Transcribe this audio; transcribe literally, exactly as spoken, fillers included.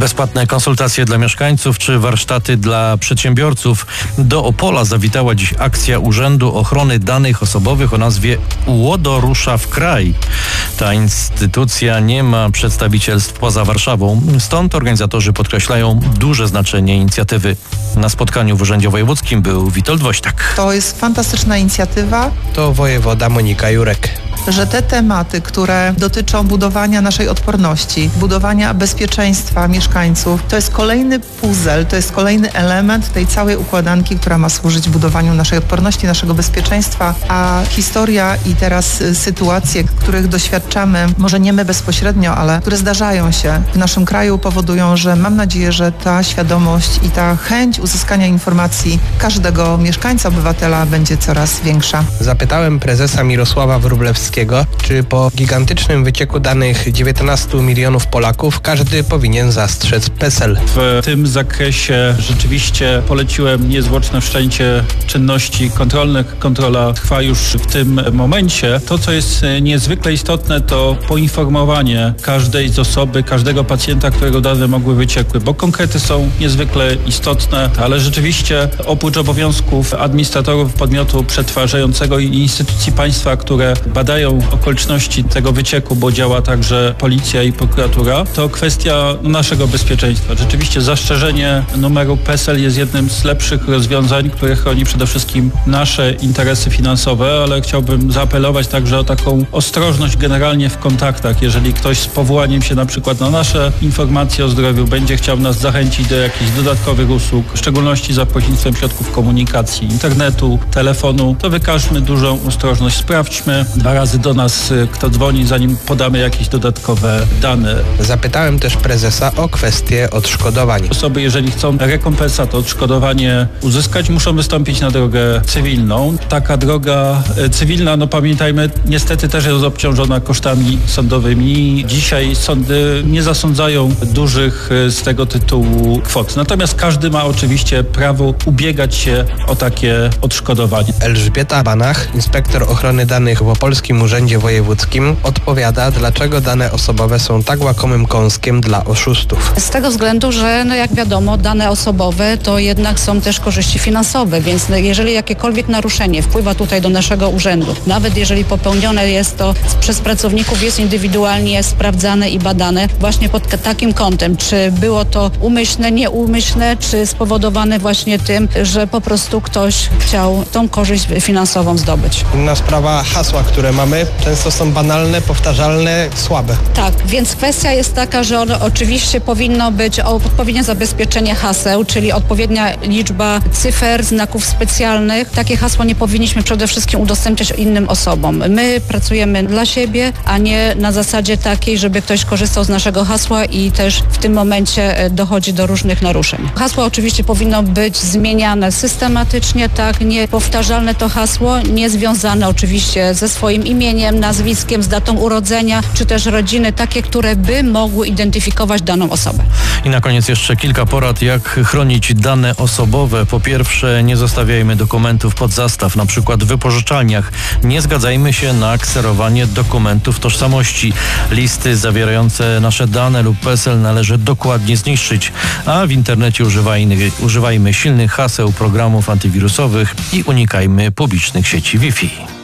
Bezpłatne konsultacje dla mieszkańców czy warsztaty dla przedsiębiorców. Do Opola zawitała dziś akcja Urzędu Ochrony Danych Osobowych o nazwie UODO rusza w kraj. Ta instytucja nie ma przedstawicielstw poza Warszawą, stąd organizatorzy podkreślają duże znaczenie inicjatywy. Na spotkaniu w Urzędzie Wojewódzkim był Witold Woźtak. To jest fantastyczna inicjatywa. To wojewoda Monika Jurek. Że te tematy, które dotyczą budowania naszej odporności, budowania bezpieczeństwa mieszkańców, to jest kolejny puzzle, to jest kolejny element tej całej układanki, która ma służyć budowaniu naszej odporności, naszego bezpieczeństwa, a historia i teraz sytuacje, których doświadczamy, może nie my bezpośrednio, ale które zdarzają się w naszym kraju, powodują, że mam nadzieję, że ta świadomość i ta chęć uzyskania informacji każdego mieszkańca, obywatela będzie coraz większa. Zapytałem prezesa Mirosława Wróblewskiego, czy po gigantycznym wycieku danych dziewiętnastu milionów Polaków każdy powinien zastrzec PESEL. W tym zakresie rzeczywiście poleciłem niezwłoczne wszczęcie czynności kontrolnych. Kontrola trwa już w tym momencie. To, co jest niezwykle istotne, to poinformowanie każdej z osoby, każdego pacjenta, którego dane mogły wyciekły, bo konkrety są niezwykle istotne, ale rzeczywiście oprócz obowiązków administratorów podmiotu przetwarzającego i instytucji państwa, które badają okoliczności tego wycieku, bo działa także policja i prokuratura, to kwestia naszego bezpieczeństwa. Rzeczywiście zastrzeżenie numeru PESEL jest jednym z lepszych rozwiązań, które chroni przede wszystkim nasze interesy finansowe, ale chciałbym zaapelować także o taką ostrożność generalnie w kontaktach. Jeżeli ktoś z powołaniem się na przykład na nasze informacje o zdrowiu będzie chciał nas zachęcić do jakichś dodatkowych usług, w szczególności za pośrednictwem środków komunikacji, internetu, telefonu, to wykażmy dużą ostrożność. Sprawdźmy dwa razy do nas, kto dzwoni, zanim podamy jakieś dodatkowe dane. Zapytałem też prezesa o kwestię odszkodowań. Osoby, jeżeli chcą rekompensat, odszkodowanie uzyskać, muszą wystąpić na drogę cywilną. Taka droga cywilna, no pamiętajmy, niestety też jest obciążona kosztami sądowymi. Dzisiaj sądy nie zasądzają dużych z tego tytułu kwot. Natomiast każdy ma oczywiście prawo ubiegać się o takie odszkodowanie. Elżbieta Banach, inspektor ochrony danych w Opolskim Urzędzie Wojewódzkim, odpowiada, dlaczego dane osobowe są tak łakomym kąskiem dla oszustów. Z tego względu, że no jak wiadomo, dane osobowe to jednak są też korzyści finansowe, więc jeżeli jakiekolwiek naruszenie wpływa tutaj do naszego urzędu, nawet jeżeli popełnione jest to przez pracowników, jest indywidualnie sprawdzane i badane właśnie pod takim kątem, czy było to umyślne, nieumyślne, czy spowodowane właśnie tym, że po prostu ktoś chciał tą korzyść finansową zdobyć. Inna sprawa, hasła, które mamy, często są banalne, powtarzalne, słabe. Tak, więc kwestia jest taka, że ono oczywiście powinno być odpowiednie zabezpieczenie haseł, czyli odpowiednia liczba cyfer, znaków specjalnych. Takie hasło nie powinniśmy przede wszystkim udostępniać innym osobom. My pracujemy dla siebie, a nie na zasadzie takiej, żeby ktoś korzystał z naszego hasła i też w tym momencie dochodzi do różnych naruszeń. Hasło oczywiście powinno być zmieniane systematycznie, tak, niepowtarzalne to hasło, niezwiązane oczywiście ze swoim imieniem, nazwiskiem, z datą urodzenia, czy też rodziny, takie, które by mogły identyfikować daną osobę. I na koniec jeszcze kilka porad, jak chronić dane osobowe. Po pierwsze, nie zostawiajmy dokumentów pod zastaw, na przykład w wypożyczalniach. Nie zgadzajmy się na kserowanie dokumentów tożsamości. Listy zawierające nasze dane lub PESEL należy dokładnie zniszczyć, a w internecie używajmy, używajmy silnych haseł, programów antywirusowych i unikajmy publicznych sieci Wi-Fi.